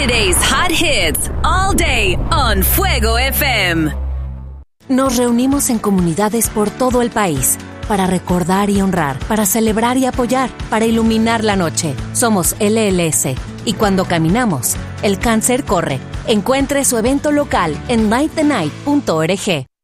Today's hot hits, all day on Fuego FM. Nos reunimos en comunidades por todo el país para recordar y honrar, para celebrar y apoyar, para iluminar la noche. Somos LLS y cuando caminamos, el cáncer corre. Encuentre su evento local en nightthenight.org.